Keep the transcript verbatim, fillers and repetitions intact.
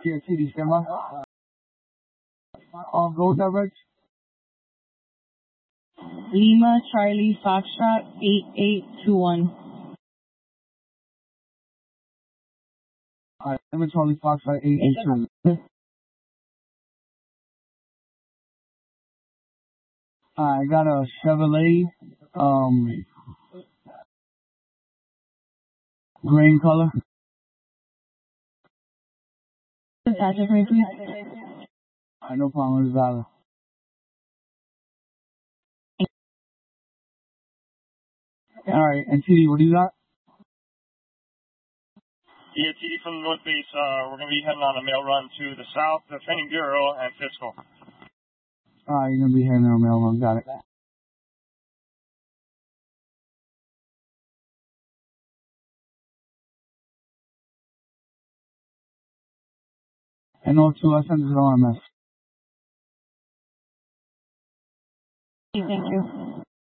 T T D, stand by. Um, go with that, Reg. Lima, Charlie, Foxtrot, eight eight two one. Alright, Lima, Charlie, Foxtrot, eight eight two one. I got a Chevrolet, um, green color. Attach it for me, please. Alright, no problem, it's valid. Alright, and T D, what do you got? Yeah, T D from the North Base. Uh, we're going to be heading on a mail run to the South, the Training Bureau, and Fiscal. Alright, you're gonna be heading on a mail run, got it. And also, I sent it to O M S. Thank you.